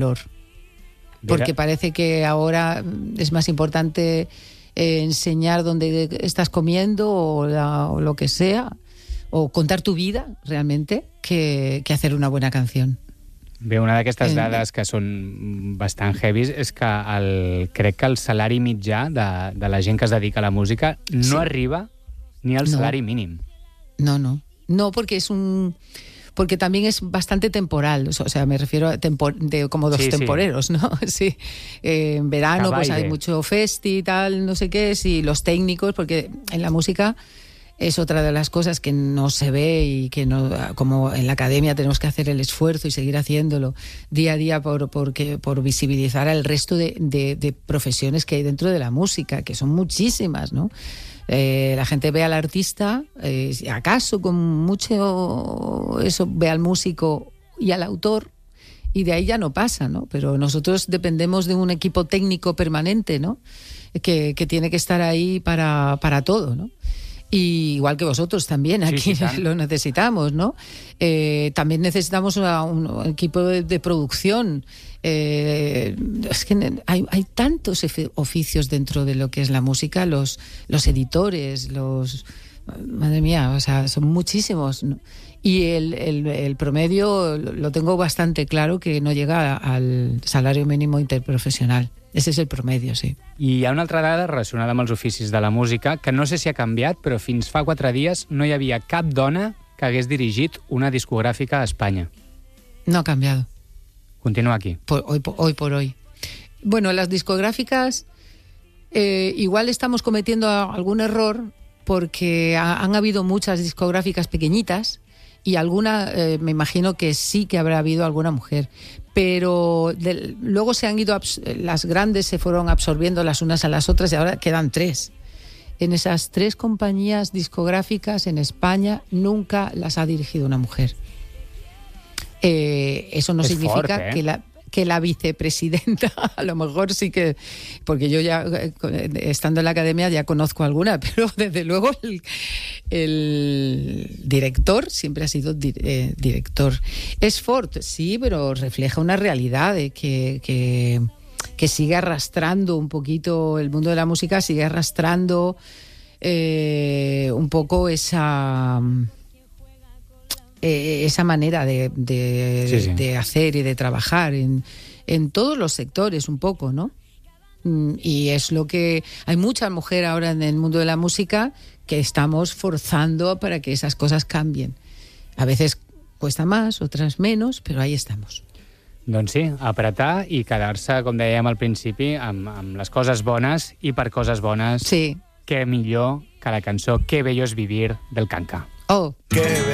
Porque parece que ahora es más importante enseñar dónde estás comiendo o lo que sea, o contar tu vida realmente, que hacer una buena canción. Bé, una d'aquestes dades que són bastant heavies és que crec que el salari mitjà de la gent que es dedica a la música no arriba ni al salari mínim. No, porque también es bastante temporal, o sea, me refiero a como dos temporeros, ¿no? Sí. En verano pues hay mucho festi y tal, no sé qué, y los técnicos, porque en la música es otra de las cosas que no se ve y que no, como en la academia tenemos que hacer el esfuerzo y seguir haciéndolo día a día por visibilizar al resto de profesiones que hay dentro de la música, que son muchísimas, ¿no? La gente ve al artista, acaso con mucho eso ve al músico y al autor, y de ahí ya no pasa, ¿no? Pero nosotros dependemos de un equipo técnico permanente, ¿no? Que tiene que estar ahí para todo, ¿no? Y igual que vosotros también, aquí lo necesitamos, ¿no? También necesitamos un equipo de producción. Es que hay tantos oficios dentro de lo que es la música, los editores, madre mía, o sea, son muchísimos, ¿no? Y el promedio lo tengo bastante claro, que no llega al salario mínimo interprofessional. Ese és el promedio, sí. I hi ha una altra dada relacionada amb els oficis de la música, que no sé si ha canviat, però fins fa 4 dies no hi havia cap dona que hagués dirigit una discogràfica a Espanya. No ha cambiado. Continúa aquí. Hoy por hoy. Bueno, las discográficas igual estamos cometiendo algún error, porque han habido muchas discográficas pequeñitas y alguna, me imagino que sí que habrá habido alguna mujer, pero luego se han ido, las grandes se fueron absorbiendo las unas a las otras y ahora quedan 3. En esas 3 compañías discográficas en España nunca las ha dirigido una mujer. Eso no significa que la vicepresidenta, a lo mejor sí que, porque yo ya, estando en la academia, ya conozco alguna, pero desde luego el director siempre ha sido director. Es Ford, sí, pero refleja una realidad de que sigue arrastrando un poquito, el mundo de la música sigue arrastrando un poco esa manera de hacer y de trabajar en todos los sectores un poco, ¿no? Y es lo que... Hay mucha mujer ahora en el mundo de la música que estamos forzando para que esas cosas cambien. A veces cuesta más, otras menos, però ahí estamos. Doncs sí, apretar i quedar-se, com dèiem al principi, amb les coses bones, i per coses bones, sí. Què millor que la cançó Qué bello es vivir del Kanka. Oh.